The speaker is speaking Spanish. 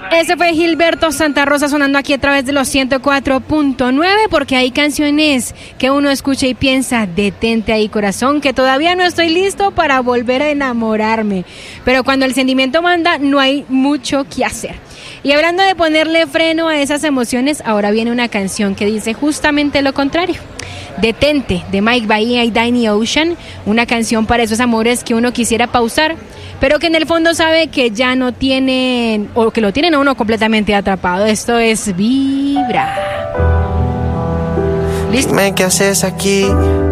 Ese fue Gilberto Santa Rosa sonando aquí a través de los 104.9, porque hay canciones que uno escucha y piensa, detente ahí corazón, que todavía no estoy listo para volver a enamorarme. Pero cuando el sentimiento manda, no hay mucho que hacer. Y hablando de ponerle freno a esas emociones, ahora viene una canción que dice justamente lo contrario. Detente, de Mike Bahía y Danny Ocean, una canción para esos amores que uno quisiera pausar, pero que en el fondo sabe que ya no tienen, o que lo tienen a uno completamente atrapado. Esto es Vibra. ¿Listo? Dime qué haces aquí.